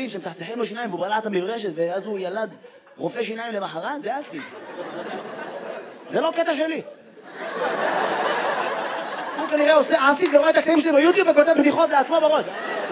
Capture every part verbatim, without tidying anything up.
דולפין שמצחצחים לו שיניים והוא בלע את המברשת ואז הוא ילד רופא שיניים למחרת, זה אסי. זה לא קטע שלי. הוא כנראה עושה אסי ורואה את הקטעים שלי ביוטיוב וכותב בדיחות לעצמו בראש.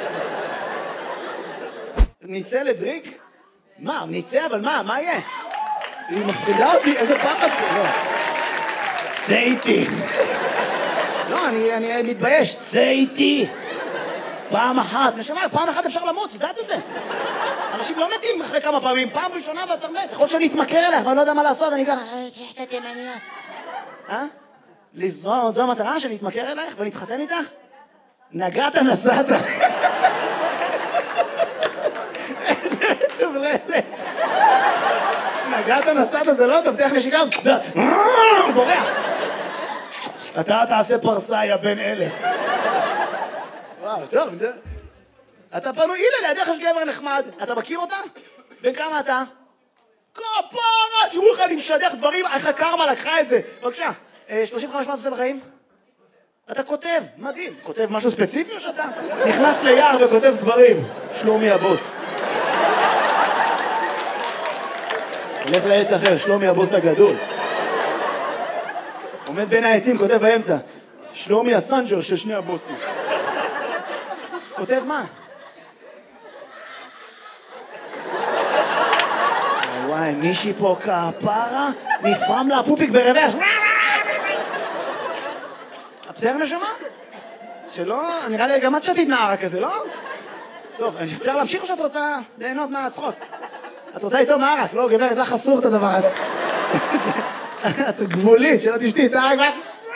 ניצא לדריק? מה, ניצא? אבל מה? מה יהיה? היא מפחידה אותי, איזה פחד זה? לא. צא איתי. לא, אני מתבייש. צא איתי. פעם אחת. נשמע, פעם אחת אפשר למות, יודעת את זה? אנשים לא מתים אחרי כמה פעמים. פעם ראשונה ואתה מת. יכול שאני אתמכר אליך, ואני לא יודע מה לעשות, אני ככה... שחטא תימניה. אה? זו המטרה שאני אתמכר אלייך ונתחתן איתך? נגעת נסעת. איזה מטורללת. נגעת נסעת זה לא טוב, תלך נשיקה. הוא בורח. אתה תעשה פרסה, יא בן אלף. וואו, טוב. אתה פנוי, הנה לידך יש גבר נחמד. אתה מכיר אותה? בן כמה אתה? כפרה, תראו לך, אני משדך דברים, איך הקרמה לקחה את זה. בבקשה, שלושים וחמש מה אתה עושה בחיים? אתה כותב, מדהים. כותב משהו ספציפי או שאתה נכנס ליער וכותב דברים? שלומי הבוס. הולך לעץ אחר, שלומי הבוס הגדול. עומד בין העצים, כותב באמצע. שלומי הסנג'ר של שני הבוסים. כותב מה? וואי, מישהי פה כפרה, נפרם לה פופיק ברוורס. בסדר נשמה? שלא, נראה לי גם את שתית נערה כזה, לא? טוב, אפשר להמשיך או שאת רוצה ליהנות מהצחוק? את רוצה איתו מערק, לא גברת, לך אסור את הדבר הזה. את גבולית, שלא תשתי את הערק.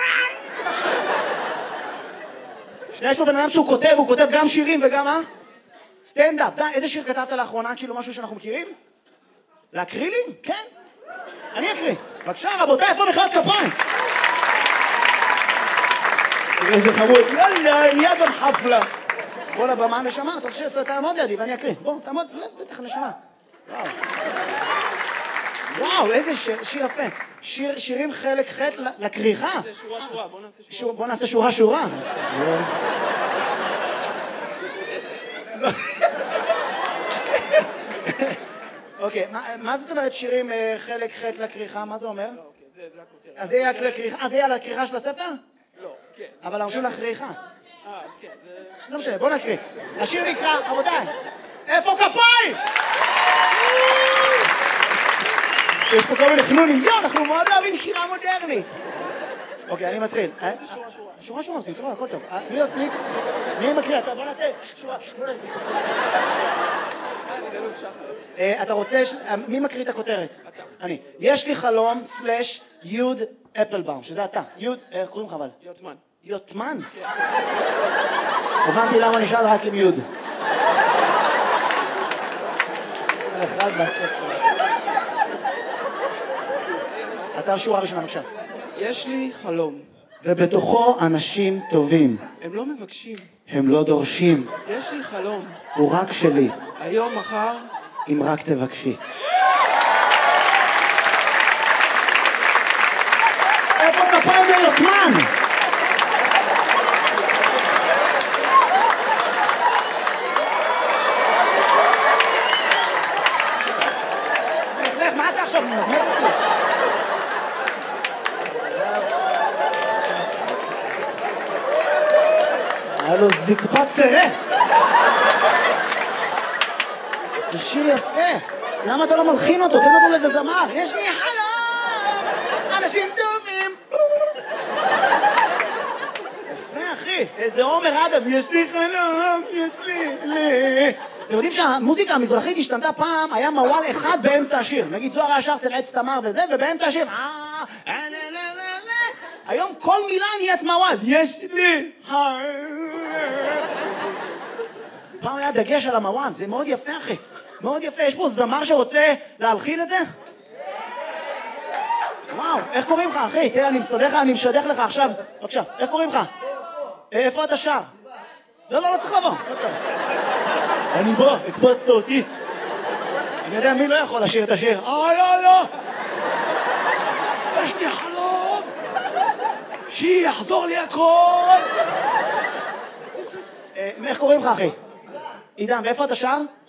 יש פה בן אדם שהוא כותב, הוא כותב גם שירים וגם מה? סטנדאפ. די, איזה שיר כתבת לאחרונה? כאילו משהו שאנחנו מכירים? להקריא לי? כן. אני אקריא. בבקשה, רבותיי, איפה מחיאות כפיים? איזה חמוד. יאללה, נהיה גם חפלה. בוא לבמה נשמה, אתה רוצה שתעמוד לידי ואני אקריא. בוא, תעמוד, בטח נשמה. וואו. וואו, איזה שיר יפה. שירים חלק חטא לקריחה. זה שורה שורה, בוא נעשה שורה. בוא נעשה שורה שורה. אוקיי, מה זאת אומרת שירים חלק חטא לקריחה? מה זה אומר? לא, אוקיי, זה הכותרת. אז זה יהיה לקריחה? אז זה יהיה לקריחה של הספר? לא, כן. אבל אמרו לקריחה. אה, כן, זה... לא משנה, בוא נקריא. השיר נקרא, רבותיי, איפה כפיים? יש פה כל מיני חנונים, יו, אנחנו מאוד אוהבים שירה מודרנית. אוקיי, אני מתחיל. איזה שורה שורה? שורה שורה, שורה, הכל טוב. מי מקריא? בוא נעשה שורה. אתה רוצה, מי מקריא את הכותרת? אתה. אני. יש לי חלום סלש יוד אפלבאום, שזה אתה. יוד, איך קוראים לך אבל? יוטמן. יוטמן? הבנתי למה נשאל רק עם יוד. אחד בקטע. אתה שורה ראשונה, בבקשה. יש לי חלום. ובתוכו אנשים טובים. הם לא מבקשים. הם לא דורשים. יש לי חלום. הוא רק שלי. היום, מחר. אם רק תבקשי. איפה כפיים ליוטמן? לך, מה אתה עכשיו מזמז אותי? היה לו זקפת צרה. זה שיר יפה. למה אתה לא מלחין אותו? תן אותו לאיזה זמר. יש לי חלום, אנשים טובים. יפה, אחי. איזה עומר אדם. יש לי חלום, יש לי... לי. אתם יודעים שהמוזיקה המזרחית השתנתה פעם, היה מוואל אחד באמצע השיר. נגיד זוהר השאר אצל עץ תמר וזה, ובאמצע השיר... היום כל מילה נהיית מוואל. יש לי... פעם היה דגש על המוואל, זה מאוד יפה, אחי. מאוד יפה. יש פה זמר שרוצה להלחין את זה? וואו, איך קוראים לך, אחי? תראה, אני מסדר לך, אני משדך לך עכשיו. בבקשה, איך קוראים לך? איפה אתה שר? לא, לא, לא צריך לבוא. אני בא, הקפצת אותי. אני יודע מי לא יכול לשיר את השיר. אה, לא, לא. יש לי חלום. שיחזור לי הכל. איך קוראים לך, אחי? עידן, ואיפה אתה שר?